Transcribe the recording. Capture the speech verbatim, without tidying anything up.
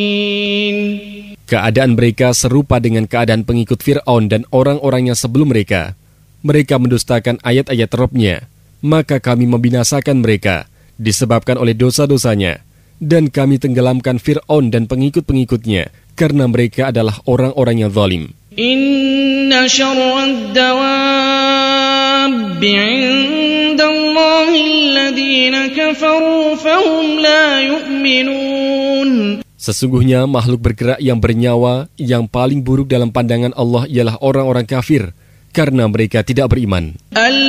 Keadaan mereka serupa dengan keadaan pengikut Fir'aun dan orang-orangnya sebelum mereka. Mereka mendustakan ayat-ayat Rabb-Nya, maka kami membinasakan mereka disebabkan oleh dosa-dosanya, dan kami tenggelamkan Fir'aun dan pengikut-pengikutnya karena mereka adalah orang-orang yang zalim. Inna syarrad dawabbi 'indallahi alladhina kafaru fahum la yu'minun. Sesungguhnya makhluk bergerak yang bernyawa yang paling buruk dalam pandangan Allah ialah orang-orang kafir, karena mereka tidak beriman.